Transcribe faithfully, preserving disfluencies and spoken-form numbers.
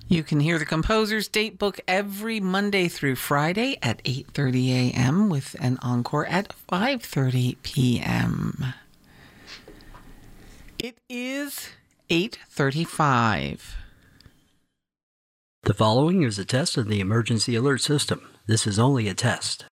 You can hear the Composer's Date Book every Monday through Friday at eight thirty a.m. with an encore at five thirty p.m. It is eight thirty-five. The following is a test of the emergency alert system. This is only a test.